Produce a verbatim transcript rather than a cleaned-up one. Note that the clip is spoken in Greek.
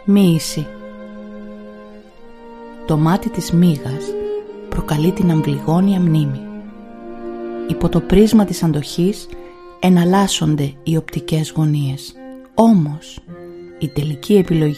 Μοίηση. Το μάτι της μύγας προκαλεί την αμβλιγόνια μνήμη. Υπό το πρίσμα της αντοχής εναλλάσσονται οι οπτικές γωνίες. Όμως η τελική επιλογή